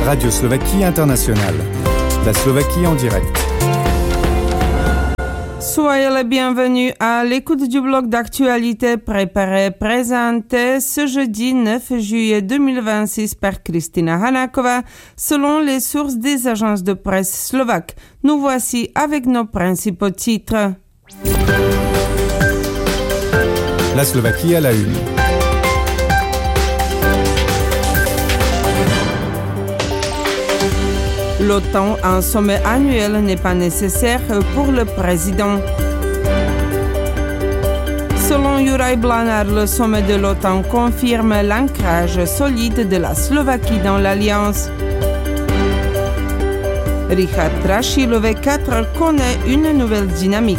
Radio Slovaquie Internationale. La Slovaquie en direct. Soyez les bienvenus à l'écoute du bloc d'actualité préparé et présenté ce jeudi 9 juillet 2026 par Kristina Hanáková, selon les sources des agences de presse slovaques. Nous voici avec nos principaux titres. La Slovaquie à la une. L'OTAN, un sommet annuel n'est pas nécessaire pour le président. Selon Juraj Blanár, le sommet de l'OTAN confirme l'ancrage solide de la Slovaquie dans l'Alliance. Richard Trashy, le V4, connaît une nouvelle dynamique.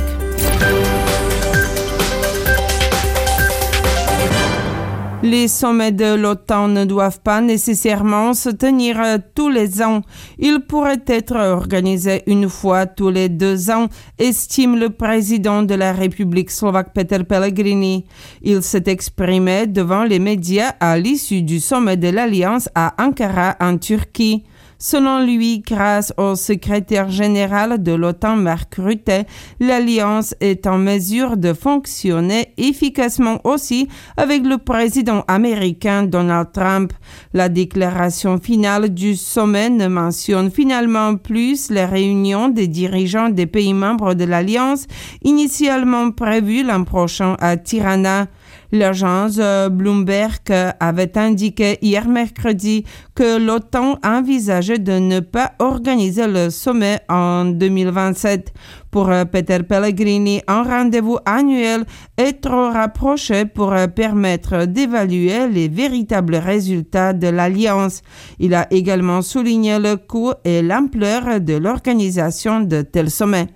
Les sommets de l'OTAN ne doivent pas nécessairement se tenir tous les ans. Ils pourraient être organisés une fois tous les 2 ans, estime le président de la République slovaque Peter Pellegrini. Il s'est exprimé devant les médias à l'issue du sommet de l'Alliance à Ankara en Turquie. Selon lui, grâce au secrétaire général de l'OTAN Mark Rutte, l'Alliance est en mesure de fonctionner efficacement aussi avec le président américain Donald Trump. La déclaration finale du sommet ne mentionne finalement plus les réunions des dirigeants des pays membres de l'Alliance, initialement prévues l'an prochain à Tirana. L'agence Bloomberg avait indiqué hier mercredi que l'OTAN envisageait de ne pas organiser le sommet en 2027. Pour Peter Pellegrini, un rendez-vous annuel est trop rapproché pour permettre d'évaluer les véritables résultats de l'Alliance. Il a également souligné le coût et l'ampleur de l'organisation de tels sommets.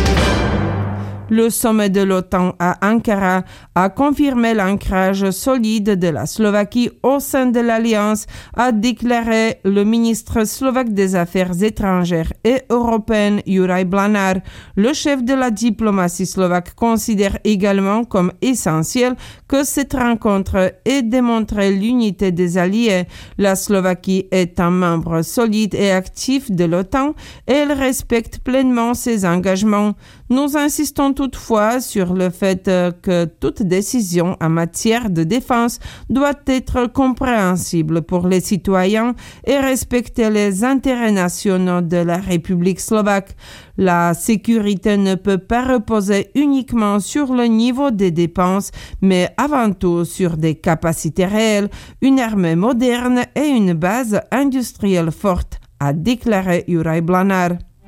Le sommet de l'OTAN à Ankara a confirmé l'ancrage solide de la Slovaquie au sein de l'Alliance, a déclaré le ministre slovaque des Affaires étrangères et européennes Juraj Blanár. Le chef de la diplomatie slovaque considère également comme essentiel que cette rencontre ait démontré l'unité des alliés. La Slovaquie est un membre solide et actif de l'OTAN et elle respecte pleinement ses engagements. Nous insistons toutefois sur le fait que toute décision en matière de défense doit être compréhensible pour les citoyens et respecter les intérêts nationaux de la République slovaque. La sécurité ne peut pas reposer uniquement sur le niveau des dépenses, mais avant tout sur des capacités réelles, une armée moderne et une base industrielle forte, a déclaré Juraj Blanár.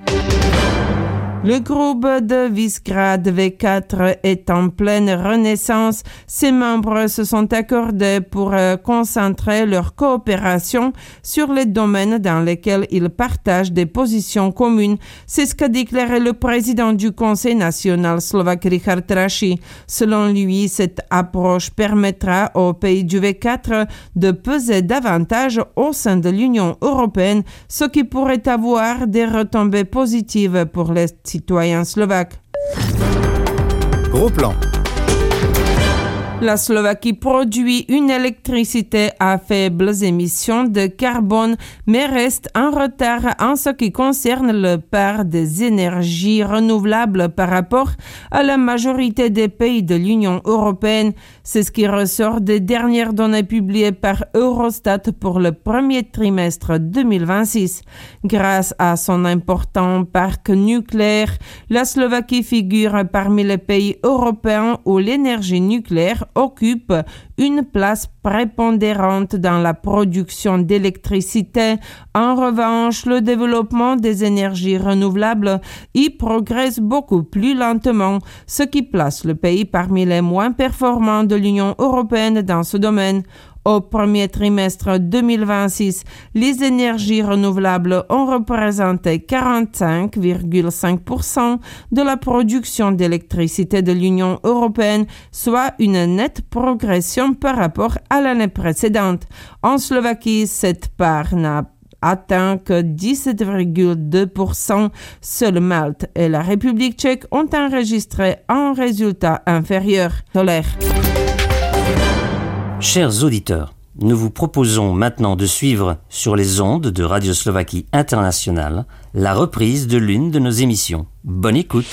Le groupe de Visegrad V4 est en pleine renaissance. Ses membres se sont accordés pour concentrer leur coopération sur les domaines dans lesquels ils partagent des positions communes. C'est ce qu'a déclaré le président du Conseil national slovaque Richard Trashy. Selon lui, cette approche permettra aux pays du V4 de peser davantage au sein de l'Union européenne, ce qui pourrait avoir des retombées positives pour les citoyens slovaques. Gros plan. La Slovaquie produit une électricité à faibles émissions de carbone, mais reste en retard en ce qui concerne le part des énergies renouvelables par rapport à la majorité des pays de l'Union européenne. C'est ce qui ressort des dernières données publiées par Eurostat pour le premier trimestre 2026. Grâce à son important parc nucléaire, la Slovaquie figure parmi les pays européens où l'énergie nucléaire occupe une place prépondérante dans la production d'électricité. En revanche, le développement des énergies renouvelables y progresse beaucoup plus lentement, ce qui place le pays parmi les moins performants de l'Union européenne dans ce domaine. Au premier trimestre 2026, les énergies renouvelables ont représenté 45,5% de la production d'électricité de l'Union européenne, soit une nette progression par rapport à l'année précédente. En Slovaquie, cette part n'a atteint que 17,2%. Seules Malte et la République tchèque ont enregistré un résultat inférieur. Solaire. Chers auditeurs, nous vous proposons maintenant de suivre sur les ondes de Radio Slovaquie Internationale la reprise de l'une de nos émissions. Bonne écoute.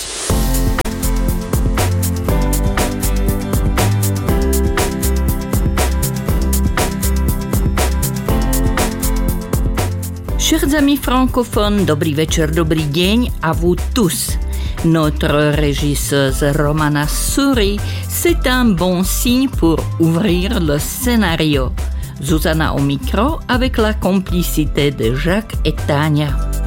Chers amis francophones, dobrý večer, dobrý deň à vous tous. Notre régisseuse Romana Suri, c'est un bon signe pour ouvrir le scénario. Zuzana au micro avec la complicité de Jacques et Tania.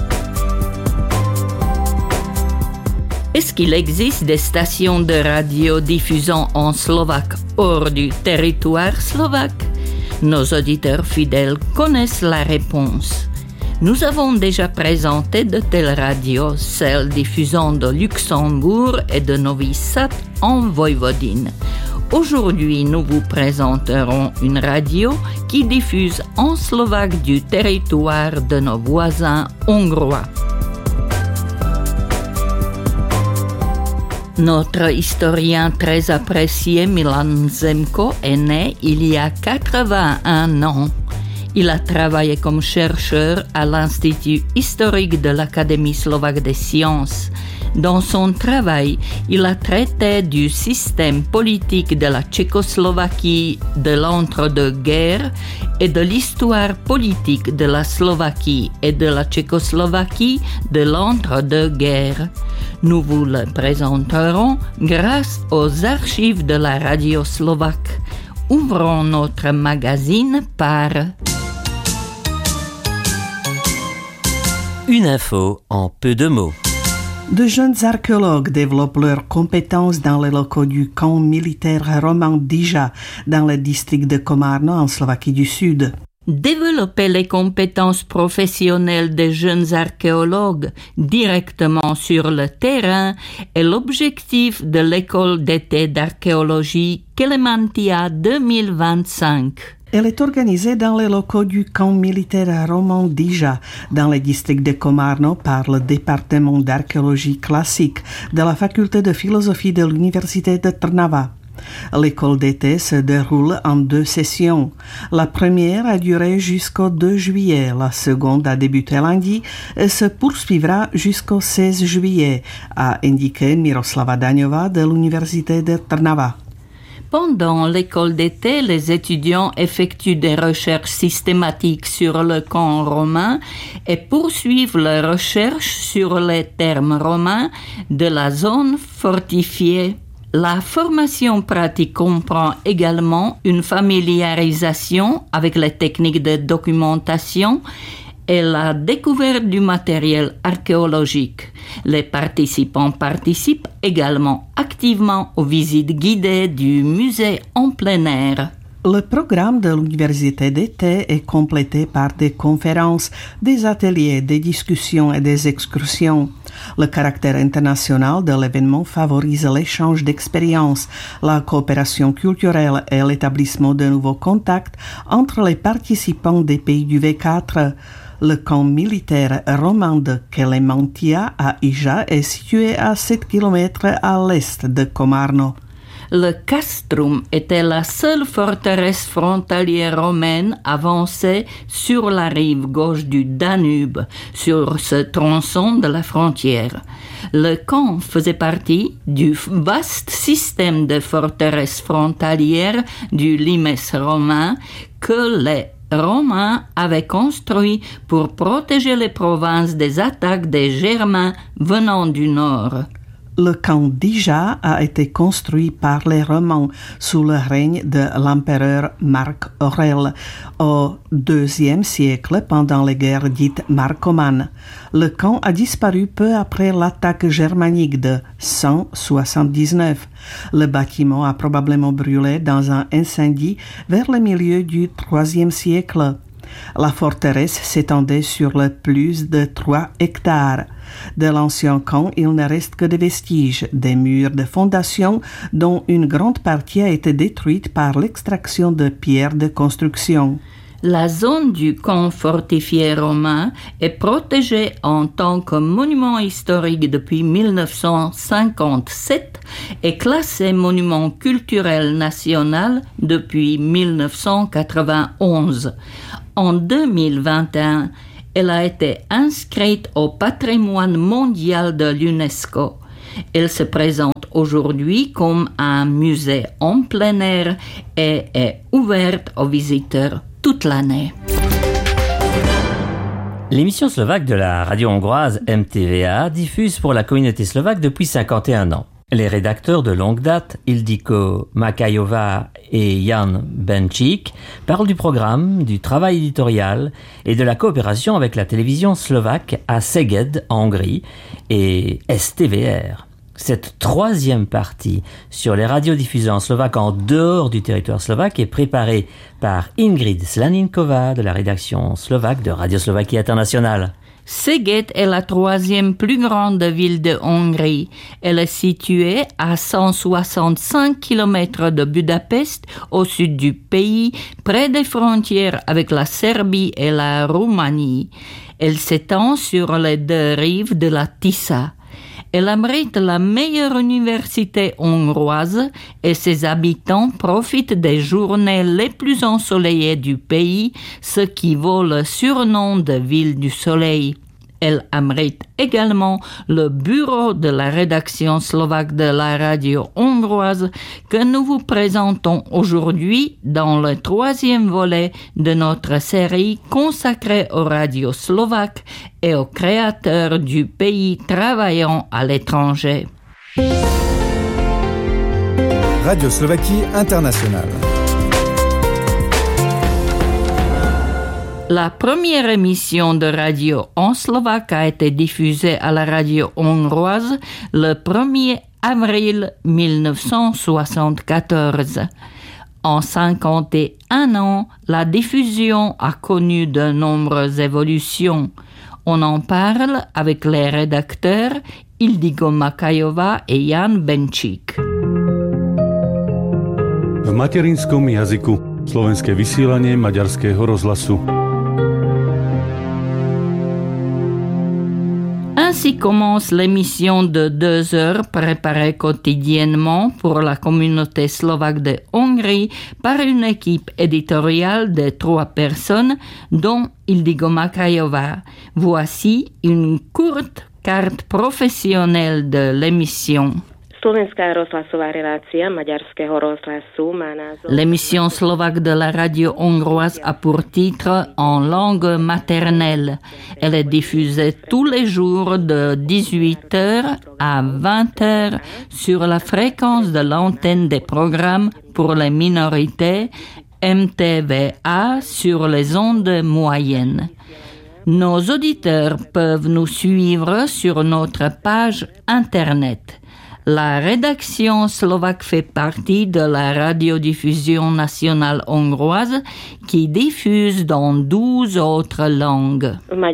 Est-ce qu'il existe des stations de radio diffusant en slovaque hors du territoire slovaque? Nos auditeurs fidèles connaissent la réponse. Nous avons déjà présenté de telles radios, celles diffusant de Luxembourg et de Novi Sad en Voïvodine. Aujourd'hui, nous vous présenterons une radio qui diffuse en slovaque du territoire de nos voisins hongrois. Notre historien très apprécié Milan Zemko est né il y a 81 ans. Il a travaillé comme chercheur à l'Institut historique de l'Académie slovaque des sciences. Dans son travail, il a traité du système politique de la Tchécoslovaquie de l'entre-deux-guerres et de l'histoire politique de la Slovaquie et de la Tchécoslovaquie de l'entre-deux-guerres. Nous vous le présenterons grâce aux archives de la radio slovaque. Ouvrons notre magazine par... Une info en peu de mots. De jeunes archéologues développent leurs compétences dans les locaux du camp militaire roman Dija, dans le district de Komárno en Slovaquie du Sud. Développer les compétences professionnelles des jeunes archéologues directement sur le terrain est l'objectif de l'école d'été d'archéologie Kelemantia 2025. Elle est organisée dans les locaux du camp militaire roman Dija, dans le district de Komárno, par le département d'archéologie classique de la faculté de philosophie de l'université de Trnava. L'école d'été se déroule en 2 sessions. La première a duré jusqu'au 2 juillet, la seconde a débuté lundi et se poursuivra jusqu'au 16 juillet, a indiqué Miroslava Daňová de l'université de Trnava. Pendant l'école d'été, les étudiants effectuent des recherches systématiques sur le camp romain et poursuivent leurs recherches sur les termes romains de la zone fortifiée. La formation pratique comprend également une familiarisation avec les techniques de documentation et la découverte du matériel archéologique. Les participants participent également activement aux visites guidées du musée en plein air. Le programme de l'université d'été est complété par des conférences, des ateliers, des discussions et des excursions. Le caractère international de l'événement favorise l'échange d'expériences, la coopération culturelle et l'établissement de nouveaux contacts entre les participants des pays du V4. Le camp militaire roman de Kelemantia à Ija est situé à 7 km à l'est de Komárno. Le castrum était la seule forteresse frontalière romaine avancée sur la rive gauche du Danube, sur ce tronçon de la frontière. Le camp faisait partie du vaste système de forteresses frontalières du limes romain que les Romains avaient construit pour protéger les provinces des attaques des Germains venant du nord. Le camp Dija a été construit par les Romains sous le règne de l'empereur Marc Aurèle au IIe siècle pendant les guerres dites marcomanes. Le camp a disparu peu après l'attaque germanique de 179. Le bâtiment a probablement brûlé dans un incendie vers le milieu du IIIe siècle. La forteresse s'étendait sur le plus de 3 hectares. De l'ancien camp, il ne reste que des vestiges, des murs de fondation dont une grande partie a été détruite par l'extraction de pierres de construction. La zone du camp fortifié romain est protégée en tant que monument historique depuis 1957 et classée monument culturel national depuis 1991. En 2021, elle a été inscrite au patrimoine mondial de l'UNESCO. Elle se présente aujourd'hui comme un musée en plein air et est ouverte aux visiteurs toute l'année. L'émission slovaque de la radio hongroise MTVA diffuse pour la communauté slovaque depuis 51 ans. Les rédacteurs de longue date, Ildiko Makajová et Jan Benčík, parlent du programme, du travail éditorial et de la coopération avec la télévision slovaque à Szeged, en Hongrie, et STVR. Cette troisième partie sur les radiodiffusées en slovaque en dehors du territoire slovaque est préparée par Ingrid Slaninková de la rédaction slovaque de Radio Slovaquie Internationale. Szeged est la troisième plus grande ville de Hongrie. Elle est située à 165 km de Budapest, au sud du pays, près des frontières avec la Serbie et la Roumanie. Elle s'étend sur les deux rives de la Tisa. Elle abrite la meilleure université hongroise et ses habitants profitent des journées les plus ensoleillées du pays, ce qui vaut le surnom de ville du soleil. Elle abrite également le bureau de la rédaction slovaque de la radio hongroise que nous vous présentons aujourd'hui dans le troisième volet de notre série consacrée aux radios slovaques et aux créateurs du pays travaillant à l'étranger. Radio Slovaquie Internationale. La première émission de radio en slovaque a été diffusée à la radio hongroise le 1er avril 1974. En 51 ans, la diffusion a connu de nombreuses évolutions. On en parle avec les rédacteurs Ildiko Makajová et Jan Benčík. V materinskom jazyku slovenské vysielanie Maďarského rozhlasu. Ainsi commence l'émission de 2 heures préparée quotidiennement pour la communauté slovaque de Hongrie par une équipe éditoriale de 3 personnes, dont Ildiko Makajová. Voici une courte carte professionnelle de l'émission. L'émission slovaque de la radio hongroise a pour titre En langue maternelle. Elle est diffusée tous les jours de 18h à 20h sur la fréquence de l'antenne des programmes pour les minorités MTVA sur les ondes moyennes. Nos auditeurs peuvent nous suivre sur notre page Internet. La rédaction slovaque fait partie de la radiodiffusion nationale hongroise qui diffuse dans 12 autres langues.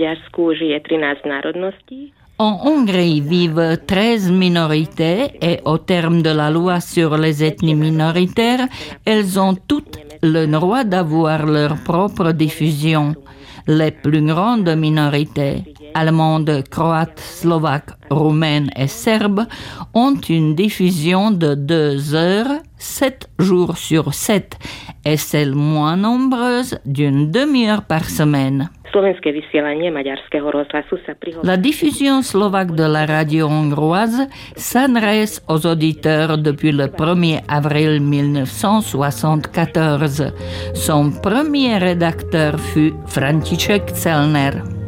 En Hongrie vivent 13 minorités et au terme de la loi sur les ethnies minoritaires, elles ont toutes le droit d'avoir leur propre diffusion. Les plus grandes minorités, allemandes, croates, slovaques, roumaines et serbes, ont une diffusion de 2 heures, 7 jours sur 7, et celles moins nombreuses d'une demi-heure par semaine. La diffusion slovaque de la radio hongroise s'adresse aux auditeurs depuis le 1er avril 1974. Son premier rédacteur fut František Celner.